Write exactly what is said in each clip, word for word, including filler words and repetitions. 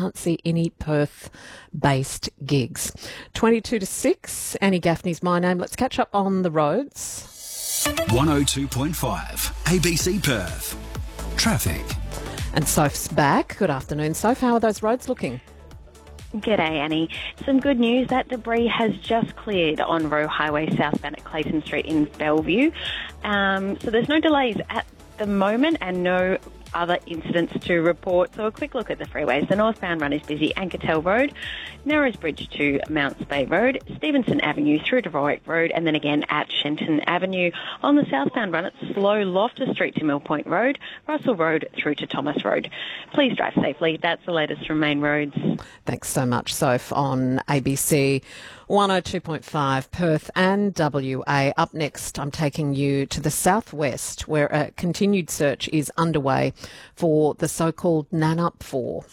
can't see any Perth-based gigs. twenty-two to six, Annie Gaffney's my name. Let's catch up on the roads. one oh two point five A B C Perth. Traffic. And Soph's back. Good afternoon, Soph. How are those roads looking? G'day, Annie. Some good news. That debris has just cleared on Roe Highway southbound at Clayton Street in Bellevue. Um, so there's no delays at the moment and no other incidents to report. So a quick look at the freeways. The northbound run is busy. Ankertel Road, Narrows Bridge to Mount Spey Road, Stevenson Avenue through to Warwick Road, and then again at Shenton Avenue. On the southbound run, it's slow Loftus Street to Mill Point Road, Russell Road through to Thomas Road. Please drive safely. That's the latest from Main Roads. Thanks so much, Soph, on A B C one oh two point five Perth and W A. Up next, I'm taking you to the southwest, where a continued search is underway for the so-called Nannup Four.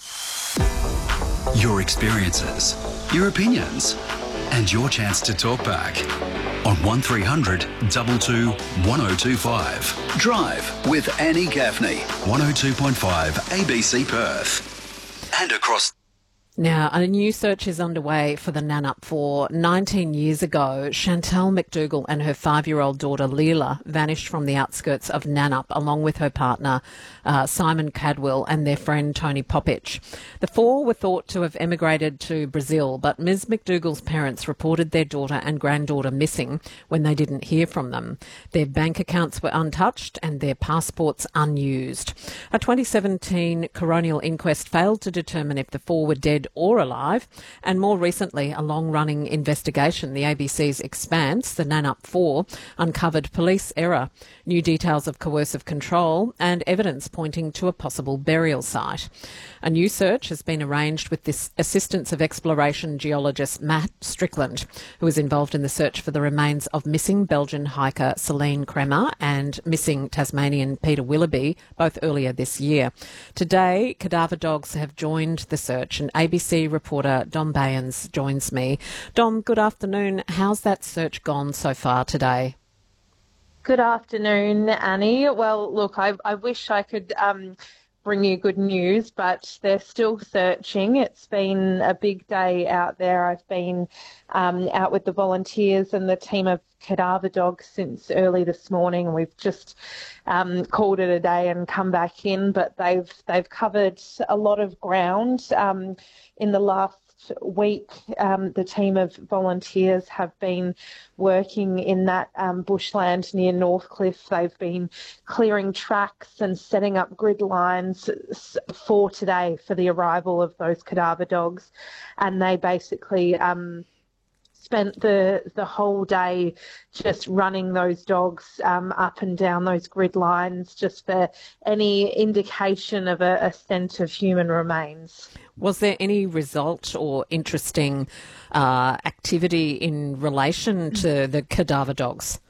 Your experiences, your opinions, and your chance to talk back on one three hundred two two one oh two five. Drive with Annie Gaffney, one oh two point five A B C Perth. And across. Now, a new search is underway for the Nannup Four. nineteen years ago, Chantal McDougall and her five-year-old daughter Leela vanished from the outskirts of Nannup along with her partner uh, Simon Cadwell and their friend Tony Popich. The four were thought to have emigrated to Brazil, but Miz McDougall's parents reported their daughter and granddaughter missing when they didn't hear from them. Their bank accounts were untouched and their passports unused. A twenty seventeen coronial inquest failed to determine if the four were dead or alive, and more recently a long-running investigation, the A B C's Expanse, the Nannup Four, uncovered police error, new details of coercive control and evidence pointing to a possible burial site. A new search has been arranged with the assistance of exploration geologist Matt Strickland, who was involved in the search for the remains of missing Belgian hiker Celine Kremer and missing Tasmanian Peter Willoughby, both earlier this year. Today, cadaver dogs have joined the search, and A B C reporter Dom Bayans joins me. Dom, good afternoon. How's that search gone so far today? Good afternoon, Annie. Well, look, I, I wish I could um, bring you good news, but they're still searching. It's been a big day out there. I've been um, out with the volunteers and the team of cadaver dogs since early this morning. We've just um, called it a day and come back in, but they've they've covered a lot of ground um, in the last week. Um, the team of volunteers have been working in that um, bushland near Northcliffe. They've been clearing tracks and setting up grid lines for today for the arrival of those cadaver dogs, and they basically um, spent the the whole day just running those dogs um, up and down those grid lines just for any indication of a, a scent of human remains. Was there any result or interesting uh, activity in relation to the cadaver dogs?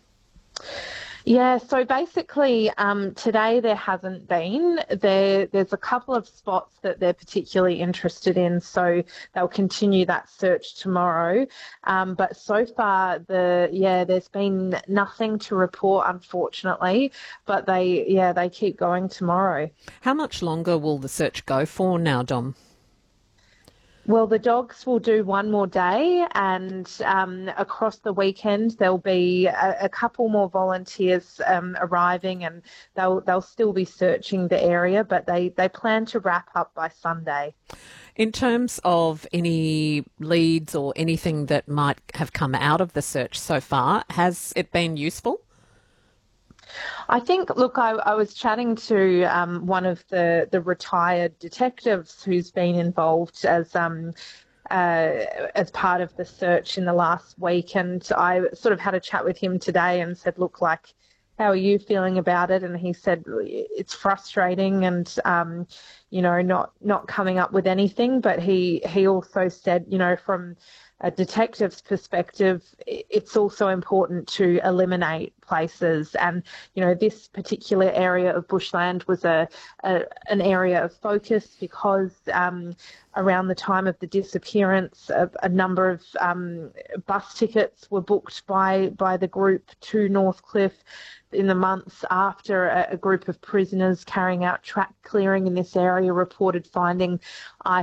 Yeah, so basically um, today there hasn't been. There, there's a couple of spots that they're particularly interested in, so they'll continue that search tomorrow. Um, but so far, the yeah, there's been nothing to report, unfortunately. But they, yeah, they keep going tomorrow. How much longer will the search go for now, Dom? Well, the dogs will do one more day, and um, across the weekend there'll be a, a couple more volunteers um, arriving, and they'll they'll still be searching the area, but they, they plan to wrap up by Sunday. In terms of any leads or anything that might have come out of the search so far, has it been useful? I think, look, I, I was chatting to um, one of the, the retired detectives who's been involved as um, uh, as part of the search in the last week, and I sort of had a chat with him today and said, look, like, how are you feeling about it? And he said it's frustrating and, um, you know, not not coming up with anything, but he, he also said, you know, from a detective's perspective, it's also important to eliminate places. And, you know, this particular area of bushland was a, a an area of focus because um, around the time of the disappearance, a, a number of um, bus tickets were booked by, by the group to Northcliffe in the months after a, a group of prisoners carrying out track clearing in this area reported finding